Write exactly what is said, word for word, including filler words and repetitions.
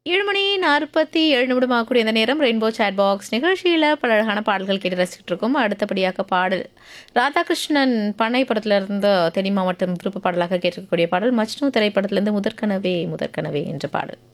ஏழு மணி நாற்பத்தி ஏழு நிமிடம் ஆகக்கூடிய இந்த நேரம் ரெயின்போ சேட் பாக்ஸ் நிகழ்ச்சியில் பல அழகான பாடல்கள் கேட்டு ரசிச்சுட்டு இருக்கோம். அடுத்தபடியாக பாடல் ராதாகிருஷ்ணன் பண்ணை படத்திலிருந்து தெனி மாவட்டம் விருப்ப பாடலாக கேட்டிருக்கக்கூடிய பாடல் மஜ்னு திரைப்படத்திலிருந்து முதற்கனவே முதற்கனவே என்ற பாடல்.